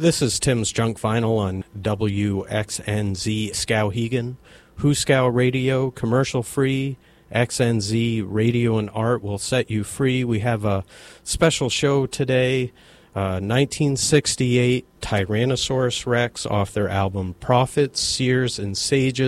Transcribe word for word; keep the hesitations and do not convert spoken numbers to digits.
This is Tim's Junk Vinyl on W X N Z Skowhegan. Huskow Radio, commercial free. X N Z Radio and Art will set you free. We have a special show today. Uh, nineteen sixty-eight Tyrannosaurus Rex off their album Prophets, Seers, and Sages.